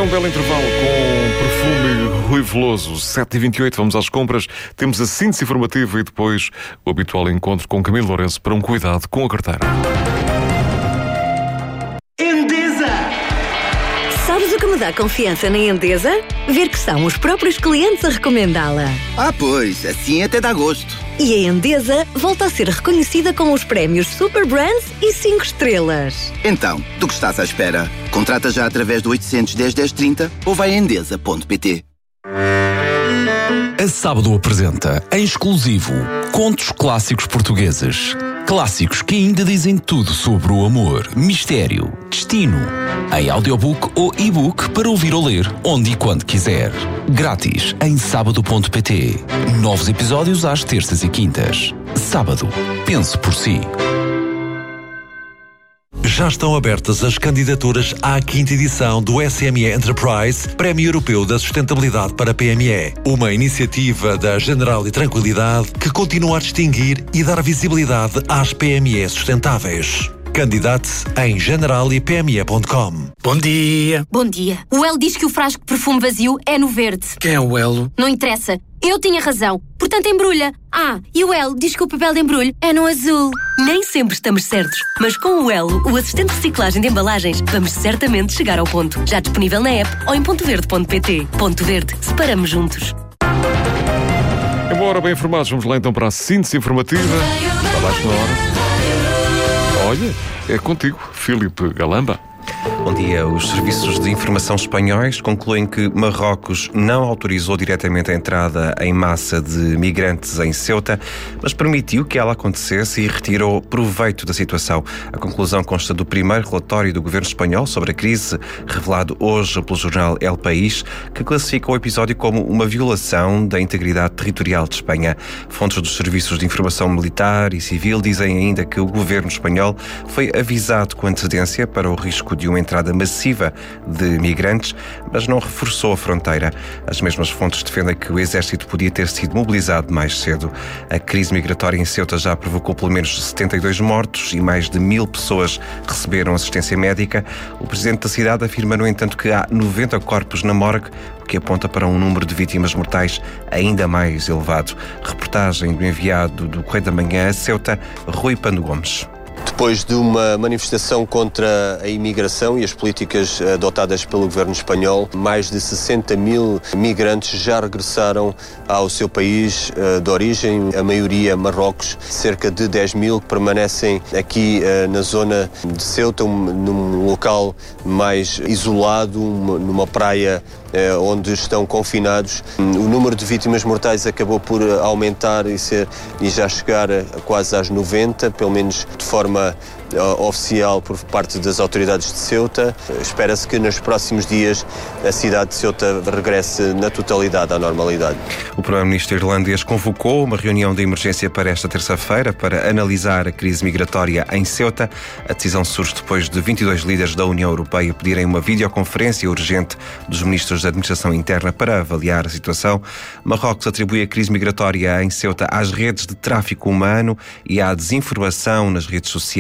um belo intervalo com perfume Rui Veloso. 7h28, vamos às compras. Temos a síntese informativa e depois o habitual encontro com Camilo Lourenço para um cuidado com a carteira. Endesa! Sabes o que me dá confiança na Endesa? Ver que são os próprios clientes a recomendá-la. Ah, pois, assim até dá gosto. E a Endesa volta a ser reconhecida com os prémios Super Brands e 5 estrelas. Então, do que estás à espera? Contrata já através do 810 1030 ou vai a endesa.pt. A Sábado apresenta, em exclusivo, contos clássicos portugueses. Clássicos que ainda dizem tudo sobre o amor, mistério, destino. Em audiobook ou e-book para ouvir ou ler, onde e quando quiser. Grátis em sábado.pt. Novos episódios às terças e quintas. Sábado. Pense por si. Já estão abertas as candidaturas à 5ª edição do SME Enterprise, Prémio Europeu da Sustentabilidade para PME. Uma iniciativa da Generali Tranquilidade que continua a distinguir e dar visibilidade às PME sustentáveis. Candidate-se em generalipme.com. Bom dia. Bom dia. O Elo diz que o frasco de perfume vazio é no verde. Quem é o Elo? Não interessa. Eu tinha razão. Portanto, embrulha. Ah, e o Elo diz que o papel de embrulho é no azul. Nem sempre estamos certos, mas com o Elo, o assistente de reciclagem de embalagens, vamos certamente chegar ao ponto. Já disponível na app ou em pontoverde.pt. Ponto Verde. Separamos juntos. Embora bem informados, vamos lá então para a síntese informativa. Está baixo na hora. Olha, é contigo, Filipe Galamba. Bom dia. Os serviços de informação espanhóis concluem que Marrocos não autorizou diretamente a entrada em massa de migrantes em Ceuta, mas permitiu que ela acontecesse e retirou proveito da situação. A conclusão consta do primeiro relatório do governo espanhol sobre a crise, revelado hoje pelo jornal El País, que classifica o episódio como uma violação da integridade territorial de Espanha. Fontes dos serviços de informação militar e civil dizem ainda que o governo espanhol foi avisado com antecedência para o risco de uma entrada massiva de migrantes, mas não reforçou a fronteira. As mesmas fontes defendem que o exército podia ter sido mobilizado mais cedo. A crise migratória em Ceuta já provocou pelo menos 72 mortos e mais de 1000 pessoas receberam assistência médica. O presidente da cidade afirma, no entanto, que há 90 corpos na morgue, o que aponta para um número de vítimas mortais ainda mais elevado. Reportagem do enviado do Correio da Manhã a Ceuta, Rui Pando Gomes. Depois de uma manifestação contra a imigração e as políticas adotadas pelo governo espanhol, mais de 60.000 migrantes já regressaram ao seu país de origem, a maioria Marrocos, cerca de 10.000 que permanecem aqui na zona de Ceuta, num local mais isolado, numa praia onde estão confinados. O número de vítimas mortais acabou por aumentar e já chegar quase às 90, pelo menos de forma oficial por parte das autoridades de Ceuta. Espera-se que nos próximos dias a cidade de Ceuta regresse na totalidade à normalidade. O primeiro-ministro irlandês convocou uma reunião de emergência para esta terça-feira para analisar a crise migratória em Ceuta. A decisão surge depois de 22 líderes da União Europeia pedirem uma videoconferência urgente dos ministros da Administração Interna para avaliar a situação. Marrocos atribui a crise migratória em Ceuta às redes de tráfico humano e à desinformação nas redes sociais.